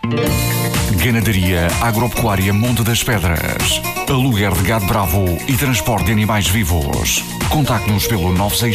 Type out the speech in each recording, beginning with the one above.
Ganaderia Agropecuária Monte das Pedras. Aluguer de gado bravo e transporte de animais vivos. Contacte-nos pelo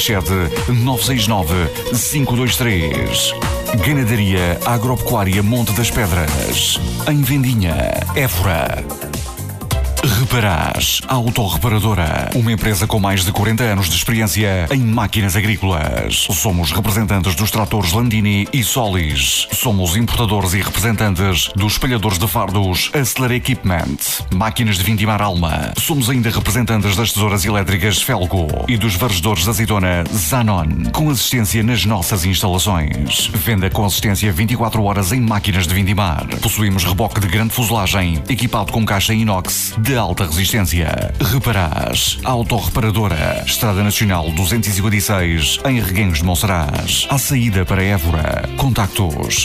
967-969-523. Ganaderia Agropecuária Monte das Pedras. Em Vendinha, Évora. Reparás Autorreparadora, uma empresa com mais de 40 anos de experiência em máquinas agrícolas. Somos representantes dos tratores Landini e Solis. Somos importadores e representantes dos espalhadores de fardos Aceler Equipment, máquinas de vindimar Alma. Somos ainda representantes das tesouras elétricas Felgo e dos varredores de azeitona Zanon, com assistência nas nossas instalações. Venda com assistência 24 horas em máquinas de vindimar. Possuímos reboque de grande fuselagem, equipado com caixa inox de alta resistência. Reparás Autorreparadora, Estrada Nacional 256, em Reguengos de Monsaraz. À saída para Évora. Contactos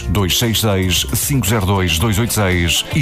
266-502-286 e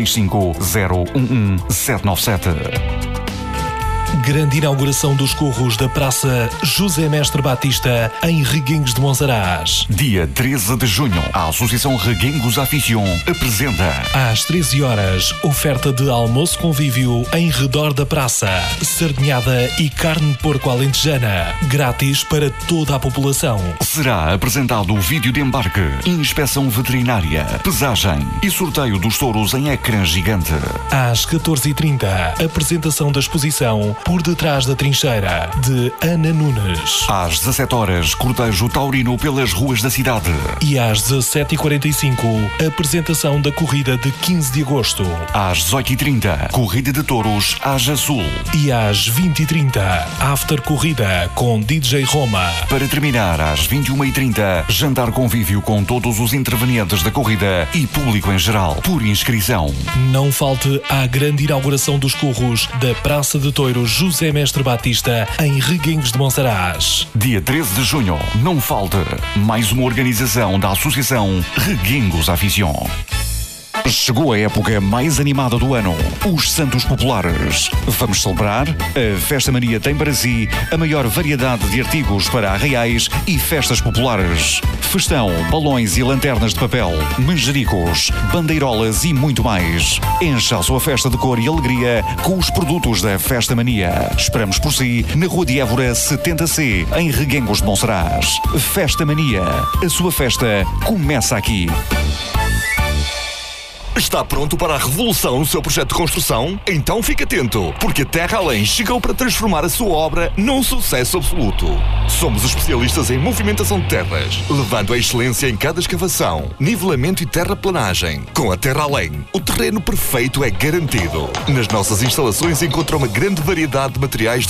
965-011-797. Grande inauguração dos Corros da Praça José Mestre Batista, em Reguengos de Monsaraz. Dia 13 de junho, a Associação Reguengos Aficion apresenta às 13 horas, oferta de almoço convívio em redor da praça. Sardinhada e carne de porco alentejana, grátis para toda a população. Será apresentado o vídeo de embarque, inspeção veterinária, pesagem e sorteio dos touros em ecrã gigante. Às 14h30, apresentação da exposição Por Detrás da Trincheira, de Ana Nunes. Às 17 horas, cortejo taurino pelas ruas da cidade. E às 17h45, apresentação da corrida de 15 de agosto. Às 18h30, corrida de touros Aja Sul. E às 20h30, after corrida com DJ Roma. Para terminar, às 21h30, jantar convívio com todos os intervenientes da corrida e público em geral, por inscrição. Não falte à grande inauguração dos Corros da Praça de Touros José Mestre Batista, em Reguengos de Monsaraz. Dia 13 de junho, não falte. Mais uma organização da Associação Reguengos Aficion. Chegou a época mais animada do ano, os Santos Populares. Vamos celebrar? A Festa Mania tem para si a maior variedade de artigos para arraiais e festas populares. Festão, balões e lanternas de papel, manjericos, bandeirolas e muito mais. Encha a sua festa de cor e alegria com os produtos da Festa Mania. Esperamos por si na Rua de Évora 70C, em Reguengos de Monsaraz. Festa Mania. A sua festa começa aqui. Está pronto para a revolução no seu projeto de construção? Então fique atento, porque a Terra Além chegou para transformar a sua obra num sucesso absoluto. Somos especialistas em movimentação de terras, levando a excelência em cada escavação, nivelamento e terraplanagem. Com a Terra Além, o terreno perfeito é garantido. Nas nossas instalações encontra uma grande variedade de materiais